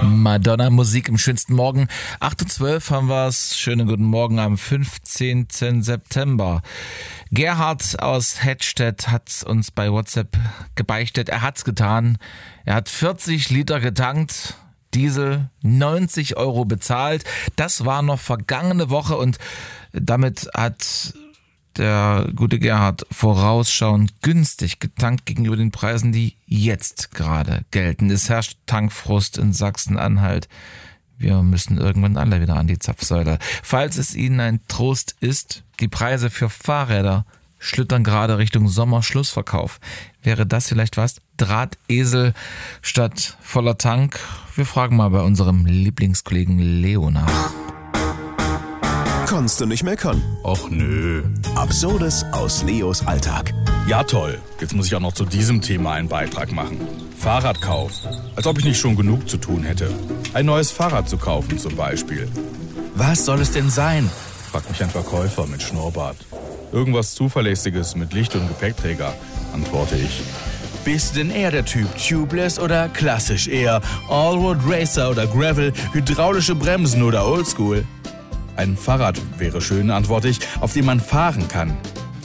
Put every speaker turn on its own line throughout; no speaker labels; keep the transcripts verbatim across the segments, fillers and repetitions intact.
Madonna Musik im schönsten Morgen. acht Uhr zwölf haben wir es. Schönen guten Morgen am fünfzehnten September. Gerhard aus Hettstedt hat uns bei WhatsApp gebeichtet. Er hat's getan. Er hat vierzig Liter getankt. Diesel, neunzig Euro bezahlt. Das war noch vergangene Woche und damit hat der gute Gerhard vorausschauend günstig getankt gegenüber den Preisen, die jetzt gerade gelten. Es herrscht Tankfrust in Sachsen-Anhalt. Wir müssen irgendwann alle wieder an die Zapfsäule. Falls es Ihnen ein Trost ist, die Preise für Fahrräder schlittern gerade Richtung Sommerschlussverkauf. Wäre das vielleicht was? Drahtesel statt voller Tank? Wir fragen mal bei unserem Lieblingskollegen Leo nach.
Kannst du nicht meckern?
Och nö.
Absurdes aus Leos Alltag.
Ja toll, jetzt muss ich auch noch zu diesem Thema einen Beitrag machen. Fahrradkauf. Als ob ich nicht schon genug zu tun hätte. Ein neues Fahrrad zu kaufen zum Beispiel. Was soll es denn sein? Fragt mich ein Verkäufer mit Schnurrbart. Irgendwas Zuverlässiges mit Licht- und Gepäckträger, antworte ich. Bist du denn eher der Typ Tubeless oder klassisch eher Allroad Racer oder Gravel, hydraulische Bremsen oder Oldschool? Ein Fahrrad wäre schön, antworte ich, auf dem man fahren kann.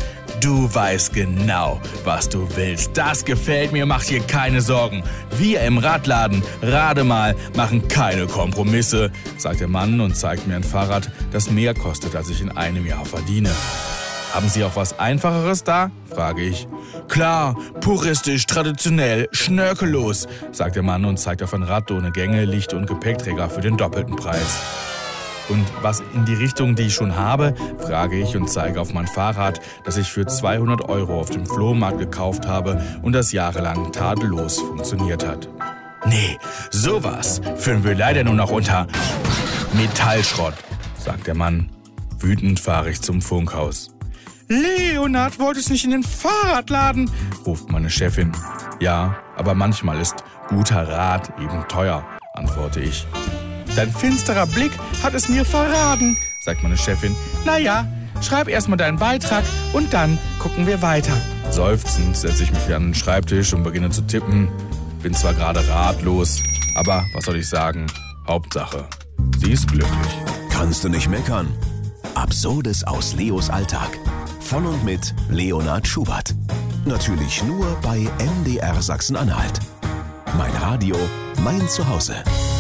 Du weißt genau, was du willst. Das gefällt mir, mach dir keine Sorgen. Wir im Radladen, Rademal, machen keine Kompromisse, sagt der Mann und zeigt mir ein Fahrrad, das mehr kostet, als ich in einem Jahr verdiene. Haben Sie auch was Einfacheres da? Frage ich. Klar, puristisch, traditionell, schnörkellos, sagt der Mann und zeigt auf ein Rad ohne Gänge, Licht- und Gepäckträger für den doppelten Preis. Und was in die Richtung, die ich schon habe, frage ich und zeige auf mein Fahrrad, das ich für zweihundert Euro auf dem Flohmarkt gekauft habe und das jahrelang tadellos funktioniert hat. Nee, sowas führen wir leider nur noch unter Metallschrott, sagt der Mann. Wütend fahre ich zum Funkhaus. Leonard, wolltest nicht in den Fahrradladen? Ruft meine Chefin. Ja, aber manchmal ist guter Rat eben teuer, antworte ich. Dein finsterer Blick hat es mir verraten, sagt meine Chefin. Naja, schreib erstmal deinen Beitrag und dann gucken wir weiter. Seufzend setze ich mich an den Schreibtisch und beginne zu tippen. Bin zwar gerade ratlos, aber was soll ich sagen? Hauptsache, sie ist glücklich.
Kannst du nicht meckern? Absurdes aus Leos Alltag. Von und mit Leonard Schubert. Natürlich nur bei M D R Sachsen-Anhalt. Mein Radio, mein Zuhause.